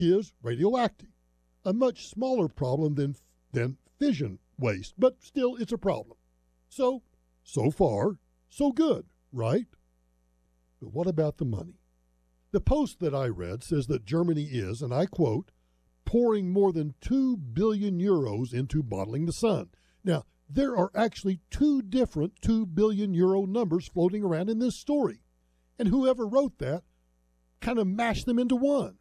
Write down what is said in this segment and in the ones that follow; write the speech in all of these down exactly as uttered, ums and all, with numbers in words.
is radioactive, a much smaller problem than, than fission waste, but still it's a problem. So, so far, so good, right? But what about the money? The post that I read says that Germany is, and I quote, pouring more than two billion euros into bottling the sun. Now, there are actually two different two billion euro numbers floating around in this story. And whoever wrote that kind of mashed them into one.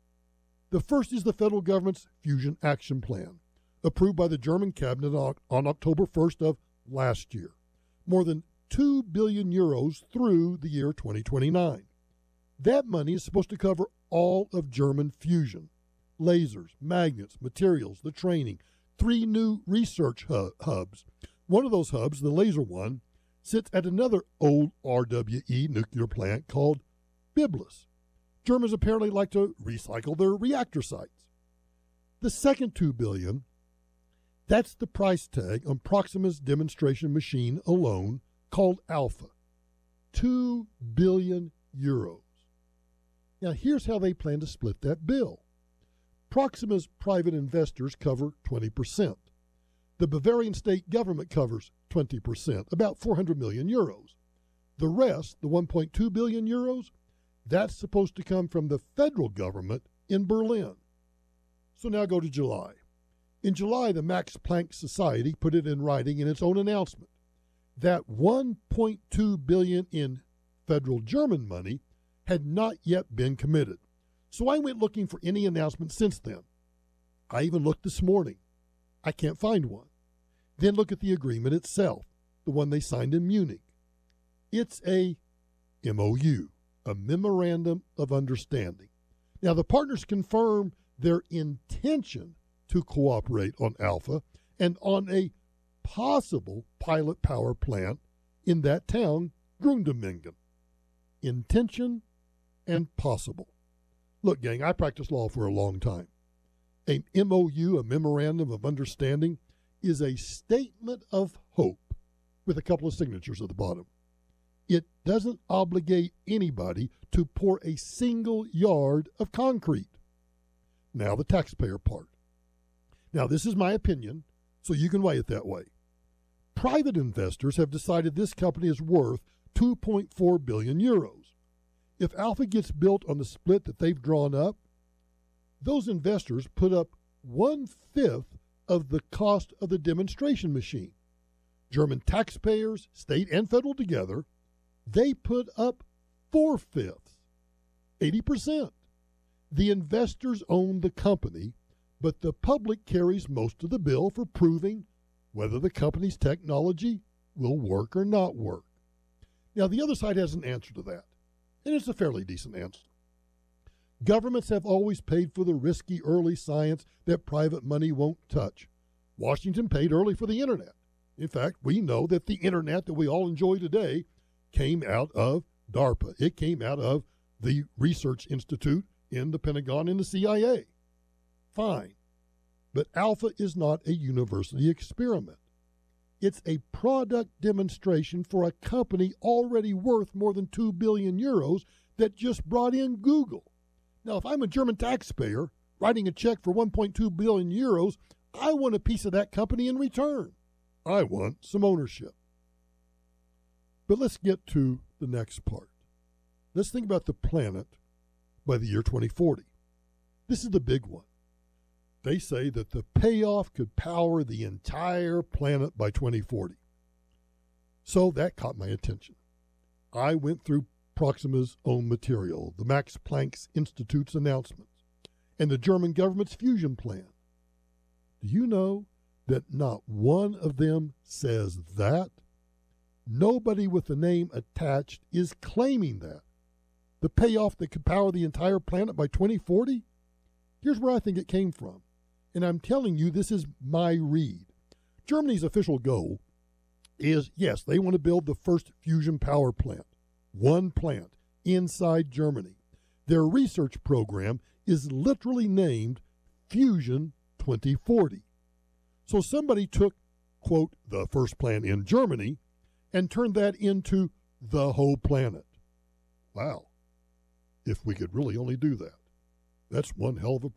The first is the federal government's Fusion Action Plan, approved by the German cabinet on, on October first of last year. More than two billion euros through the year twenty twenty-nine. That money is supposed to cover all of German fusion. Lasers, magnets, materials, the training, three new research hu- hubs. One of those hubs, the laser one, sits at another old R W E nuclear plant called Biblis. Germans apparently like to recycle their reactor sites. The second two billion dollars, that's the price tag on Proxima's demonstration machine alone called Alpha. Two billion euros. Now here's how they plan to split that bill. Proxima's private investors cover twenty percent. The Bavarian state government covers twenty percent, about four hundred million euros. The rest, the one point two billion euros, that's supposed to come from the federal government in Berlin. So now go to July. In July, the Max Planck Society put it in writing in its own announcement that one point two billion dollars in federal German money had not yet been committed. So I went looking for any announcement since then. I even looked this morning. I can't find one. Then look at the agreement itself, the one they signed in Munich. It's a M O U, a Memorandum of Understanding. Now, the partners confirm their intention to cooperate on Alpha and on a possible pilot power plant in that town, Grundemingen. Intention and possible. Look, gang, I practiced law for a long time. An M O U, a Memorandum of Understanding, is a statement of hope with a couple of signatures at the bottom. It doesn't obligate anybody to pour a single yard of concrete. Now, the taxpayer part. Now, this is my opinion, so you can weigh it that way. Private investors have decided this company is worth two point four billion euros. If Alpha gets built on the split that they've drawn up, those investors put up one-fifth of the cost of the demonstration machine. German taxpayers, state and federal together, they put up four-fifths, eighty percent. The investors own the company, but the public carries most of the bill for proving whether the company's technology will work or not work. Now, the other side has an answer to that, and it's a fairly decent answer. Governments have always paid for the risky early science that private money won't touch. Washington paid early for the internet. In fact, we know that the internet that we all enjoy today came out of DARPA. It came out of the Research Institute in the Pentagon and the C I A. Fine. But Alpha is not a university experiment. It's a product demonstration for a company already worth more than two billion euros that just brought in Google. Now, if I'm a German taxpayer writing a check for one point two billion euros, I want a piece of that company in return. I want some ownership. But let's get to the next part. Let's think about the planet by the year twenty forty. This is the big one. They say that the payoff could power the entire planet by twenty forty. So that caught my attention. I went through Proxima's own material, the Max Planck Institute's announcements, and the German government's fusion plan. Do you know that not one of them says that? Nobody with the name attached is claiming that. The payoff that could power the entire planet by twenty forty? Here's where I think it came from. And I'm telling you, this is my read. Germany's official goal is, yes, they want to build the first fusion power plant. One plant inside Germany. Their research program is literally named Fusion twenty forty. So somebody took, quote, the first plant in Germany and turned that into the whole planet. Wow. If we could really only do that. That's one hell of a